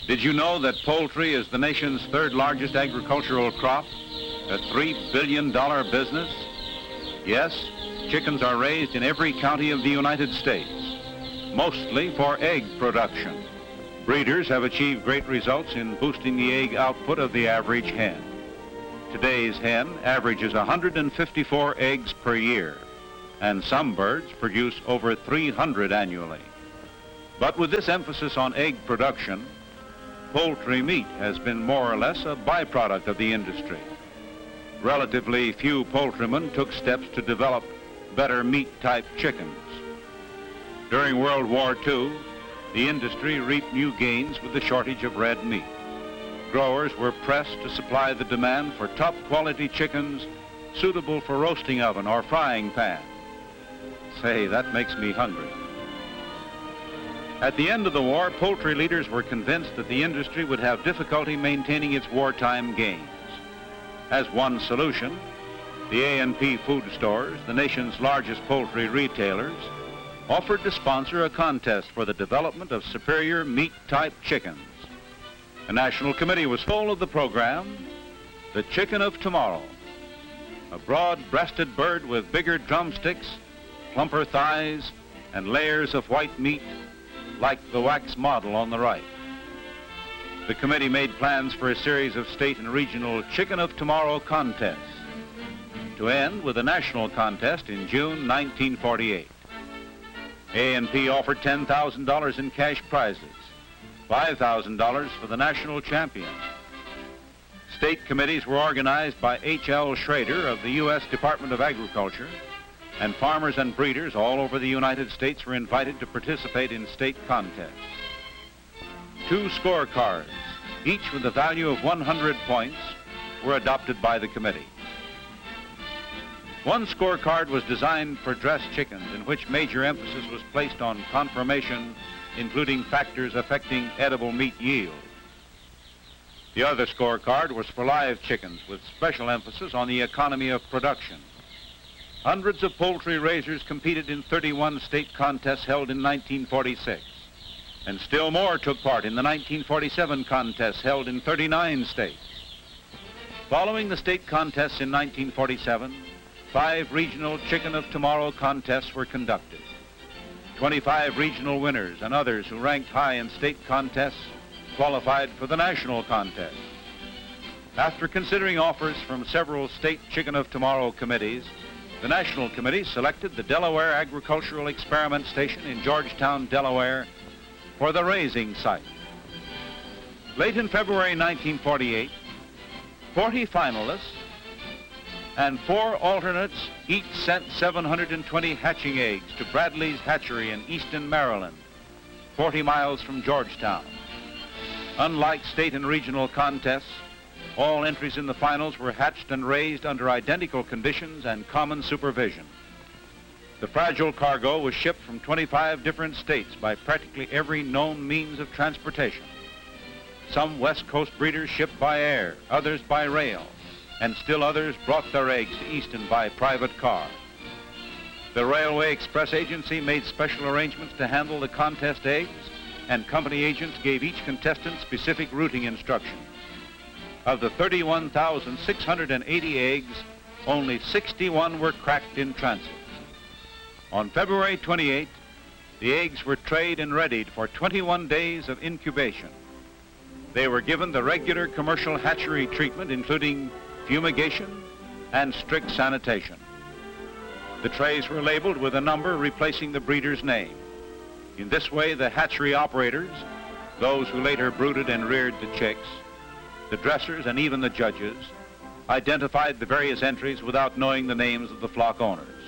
Did you know that poultry is the nation's third largest agricultural crop? A $3 billion business? Yes, chickens are raised in every county of the United States, mostly for egg production. Breeders have achieved great results in boosting the egg output of the average hen. Today's hen averages 154 eggs per year, and some birds produce over 300 annually. But with this emphasis on egg production, poultry meat has been more or less a byproduct of the industry. Relatively few poultrymen took steps to develop better meat-type chickens. During World War II, the industry reaped new gains with the shortage of red meat. Growers were pressed to supply the demand for top-quality chickens suitable for roasting oven or frying pan. Say, that makes me hungry. At the end of the war, poultry leaders were convinced that the industry would have difficulty maintaining its wartime gains. As one solution, the A&P food stores, the nation's largest poultry retailers, offered to sponsor a contest for the development of superior meat-type chickens. A national committee was full of the program, The Chicken of Tomorrow, a broad-breasted bird with bigger drumsticks, plumper thighs, and layers of white meat like the wax model on the right. The committee made plans for a series of state and regional Chicken of Tomorrow contests, to end with a national contest in June 1948. A&P offered $10,000 in cash prizes, $5,000 for the national champion. State committees were organized by H.L. Schrader of the U.S. Department of Agriculture, and farmers and breeders all over the United States were invited to participate in state contests. 2 scorecards, each with a value of 100 points, were adopted by the committee. One scorecard was designed for dressed chickens, in which major emphasis was placed on conformation, including factors affecting edible meat yield. The other scorecard was for live chickens, with special emphasis on the economy of production. Hundreds of poultry raisers competed in 31 state contests held in 1946, and still more took part in the 1947 contests held in 39 states. Following the state contests in 1947, 5 regional Chicken of Tomorrow contests were conducted. 25 regional winners and others who ranked high in state contests qualified for the national contest. After considering offers from several state Chicken of Tomorrow committees, the National Committee selected the Delaware Agricultural Experiment Station in Georgetown, Delaware, for the raising site. Late in February 1948, 40 finalists and 4 alternates each sent 720 hatching eggs to Bradley's Hatchery in Easton, Maryland, 40 miles from Georgetown. Unlike state and regional contests, all entries in the finals were hatched and raised under identical conditions and common supervision. The fragile cargo was shipped from 25 different states by practically every known means of transportation. Some West Coast breeders shipped by air, others by rail, and still others brought their eggs to Easton by private car. The Railway Express Agency made special arrangements to handle the contest eggs, and company agents gave each contestant specific routing instructions. Of the 31,680 eggs, only 61 were cracked in transit. On February 28, the eggs were trayed and readied for 21 days of incubation. They were given the regular commercial hatchery treatment, including fumigation and strict sanitation. The trays were labeled with a number replacing the breeder's name. In this way, the hatchery operators, those who later brooded and reared the chicks, the dressers, and even the judges, identified the various entries without knowing the names of the flock owners.